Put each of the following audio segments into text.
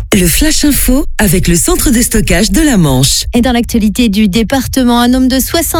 Le Flash Info avec le centre de stockage de la Manche. Et dans l'actualité du département, un homme de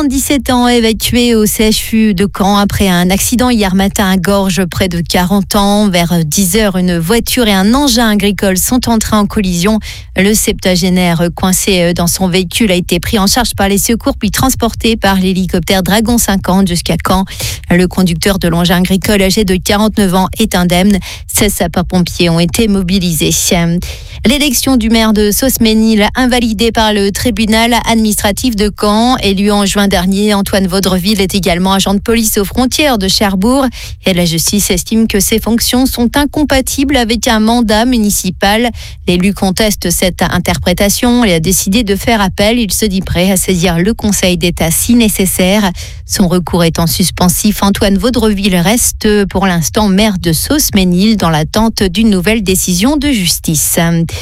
77 ans évacué au CHU de Caen après un accident hier matin à Gorges, près de 40 ans. Vers 10h, une voiture et un engin agricole sont entrés en collision. Le septuagénaire coincé dans son véhicule a été pris en charge par les secours puis transporté par l'hélicoptère Dragon 50 jusqu'à Caen. Le conducteur de l'engin agricole âgé de 49 ans est indemne. 16 sapeurs-pompiers ont été mobilisés. L'élection du maire de Sauce-Ménil, invalidée par le tribunal administratif de Caen, élu en juin dernier, Antoine Vaudreville est également agent de police aux frontières de Cherbourg. Et la justice estime que ses fonctions sont incompatibles avec un mandat municipal. L'élu conteste cette interprétation et a décidé de faire appel. Il se dit prêt à saisir le Conseil d'État si nécessaire. Son recours étant suspensif, Antoine Vaudreville reste pour l'instant maire de Sauce-Ménil dans l'attente d'une nouvelle décision de justice.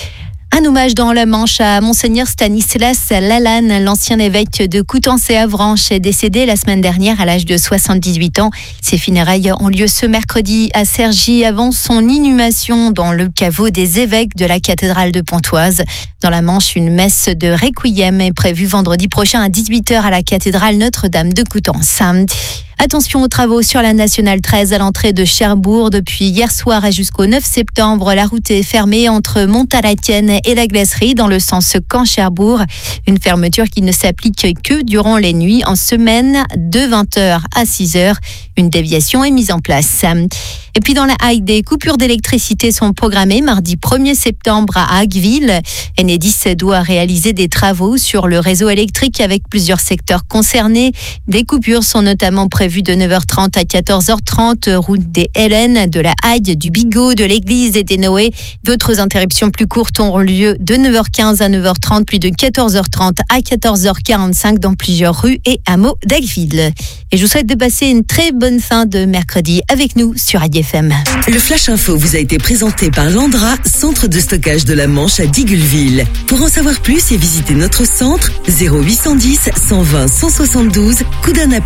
Un hommage dans la Manche à Monseigneur Stanislas Lalanne, l'ancien évêque de Coutances et Avranches, est décédé la semaine dernière à l'âge de 78 ans. Ses funérailles ont lieu ce mercredi à Cergy avant son inhumation dans le caveau des évêques de la cathédrale de Pontoise. Dans la Manche, une messe de requiem est prévue vendredi prochain à 18h à la cathédrale Notre-Dame de Coutances. Attention aux travaux sur la Nationale 13 à l'entrée de Cherbourg. Depuis hier soir et jusqu'au 9 septembre, la route est fermée entre Montalatienne et la Glacerie dans le sens Caen-Cherbourg. Une fermeture qui ne s'applique que durant les nuits en semaine de 20h à 6h. Une déviation est mise en place. Et puis dans la Hague, des coupures d'électricité sont programmées mardi 1er septembre à Hagueville. Enedis doit réaliser des travaux sur le réseau électrique avec plusieurs secteurs concernés. Des coupures sont notamment prévues de 9h30 à 14h30, route des Hélènes, de la Hague, du Bigot, de l'église et des Noé. D'autres interruptions plus courtes auront lieu de 9h15 à 9h30, puis de 14h30 à 14h45 dans plusieurs rues et hameaux d'Hagueville. Et je vous souhaite de passer une très bonne fin de mercredi avec nous sur ADFM. Le Flash Info vous a été présenté par Landra, centre de stockage de la Manche à Digulleville. Pour en savoir plus et visiter notre centre, 0810 120 172, coup d'un appel.